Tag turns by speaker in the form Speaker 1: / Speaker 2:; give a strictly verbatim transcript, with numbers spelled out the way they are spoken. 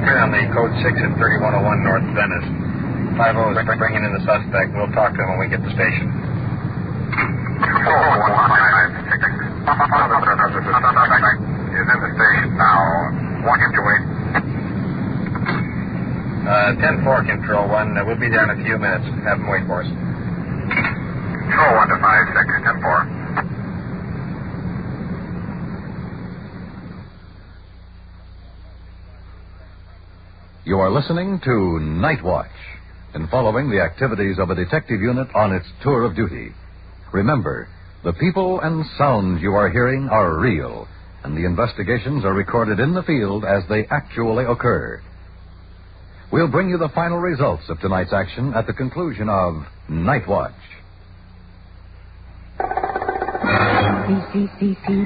Speaker 1: Here on the code six at thirty-one oh one North Venice. five oh is bringing in the suspect. We'll talk to him when we get to the station.
Speaker 2: four one five six. Is in the station now. Want him to wait.
Speaker 1: Uh, ten four, Control one. Uh, we'll be there in a few minutes. Have him wait for us.
Speaker 2: Control one to five six, ten four.
Speaker 3: You are listening to Night Watch and following the activities of a detective unit on its tour of duty. Remember, the people and sounds you are hearing are real, and the investigations are recorded in the field as they actually occur. We'll bring you the final results of tonight's action at the conclusion of Night Watch.
Speaker 4: C C C C